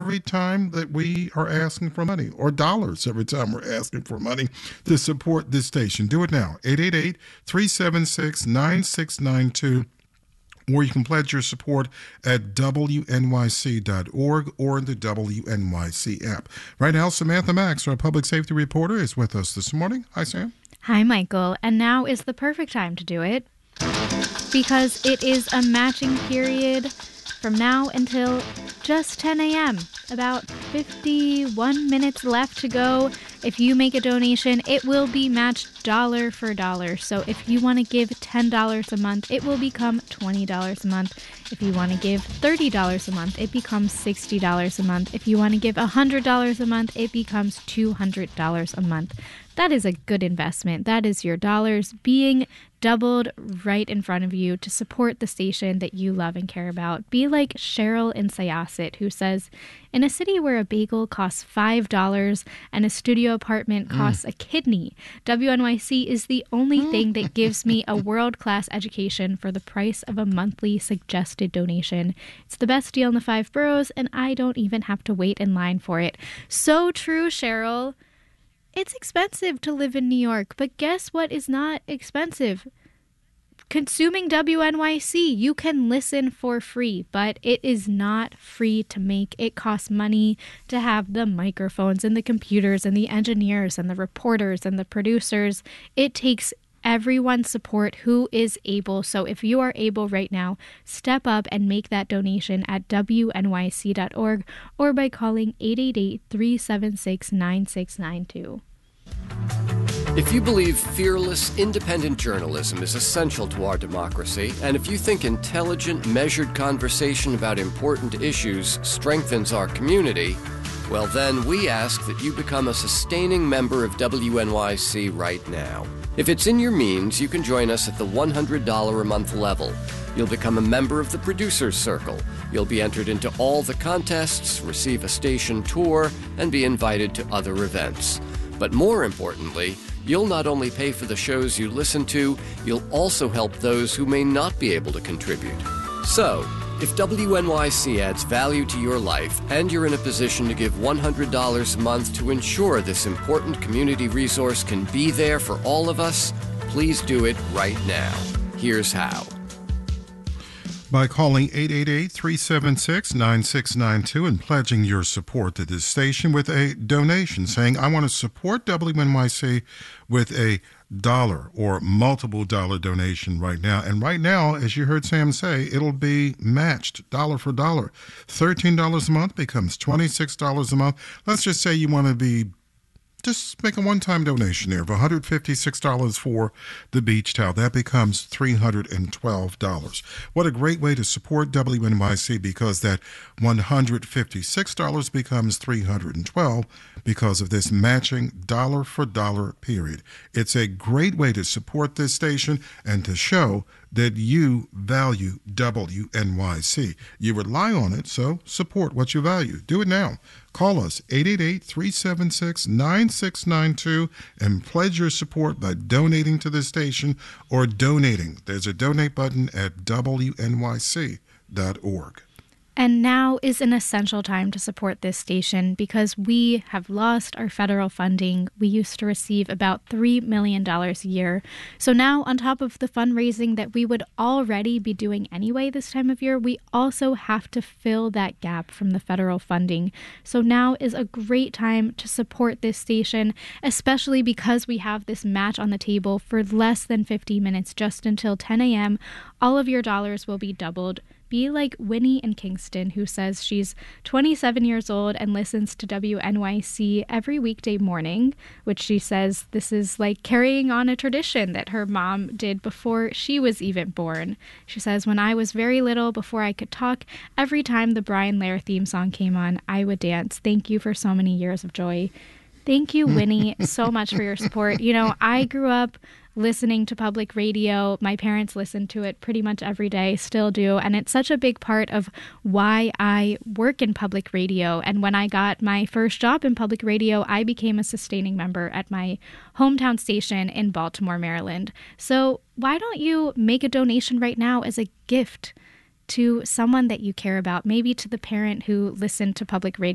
every time that we are asking for money, or dollars every time we're asking for money to support this station. Do it now. 888-376-9692. Or you can pledge your support at WNYC.org or the WNYC app. Right now, Samantha Max, our public safety reporter, is with us this morning. Hi, Sam. Hi, Michael. And now is the perfect time to do it because it is a matching period from now until just 10 a.m. About 51 minutes left to go. If you make a donation, it will be matched dollar for dollar. So if you want to give $10 a month, it will become $20 a month. If you want to give $30 a month, it becomes $60 a month. If you want to give $100 a month, it becomes $200 a month. That is a good investment. That is your dollars being doubled right in front of you to support the station that you love and care about. Be like Cheryl in Syosset, who says, in a city where a bagel costs $5 and a studio apartment costs a kidney, WNYC is the only thing that gives me a world-class education for the price of a monthly suggested donation. It's the best deal in the 5 boroughs, and I don't even have to wait in line for it. So true, Cheryl. It's expensive to live in New York, but guess what is not expensive? Consuming WNYC. You can listen for free, but it is not free to make. It costs money to have the microphones and the computers and the engineers and the reporters and the producers. It takes everyone's support who is able. So if you are able right now, step up and make that donation at WNYC.org or by calling 888-376-9692. If you believe fearless, independent journalism is essential to our democracy, and if you think intelligent, measured conversation about important issues strengthens our community, well then we ask that you become a sustaining member of WNYC right now. If it's in your means, you can join us at the $100 a month level. You'll become a member of the Producers Circle. You'll be entered into all the contests, receive a station tour, and be invited to other events. But more importantly, you'll not only pay for the shows you listen to, you'll also help those who may not be able to contribute. So, if WNYC adds value to your life and you're in a position to give $100 a month to ensure this important community resource can be there for all of us, please do it right now. Here's how. By calling 888-376-9692 and pledging your support to this station with a donation, saying, I want to support WNYC with a dollar or multiple dollar donation right now. And right now, as you heard Sam say, it'll be matched dollar for dollar. $13 a month becomes $26 a month. Let's just say you want to be just make a one-time donation there of $156 for the beach towel. That becomes $312. What a great way to support WNYC, because that $156 becomes $312 because of this matching dollar-for-dollar period. It's a great way to support this station and to show that you value WNYC. You rely on it, so support what you value. Do it now. Call us, 888-376-9692, and pledge your support by donating to this station or donating. There's a donate button at WNYC.org. And now is an essential time to support this station because we have lost our federal funding. We used to receive about $3 million a year. So now, on top of the fundraising that we would already be doing anyway this time of year, we also have to fill that gap from the federal funding. So now is a great time to support this station, especially because we have this match on the table for less than 50 minutes, just until 10 a.m. All of your dollars will be doubled. Be like Winnie in Kingston, who says she's 27 years old and listens to WNYC every weekday morning, which she says this is like carrying on a tradition that her mom did before she was even born. She says, when I was very little, before I could talk, every time the Brian Lair theme song came on, I would dance. Thank you for so many years of joy. Thank you, Winnie, so much for your support. You know, I grew up listening to public radio. My parents listened to it pretty much every day, still do. And it's such a big part of why I work in public radio. And when I got my first job in public radio, I became a sustaining member at my hometown station in Baltimore, Maryland. So why don't you make a donation right now as a gift to someone that you care about, maybe to the parent who listened to public radio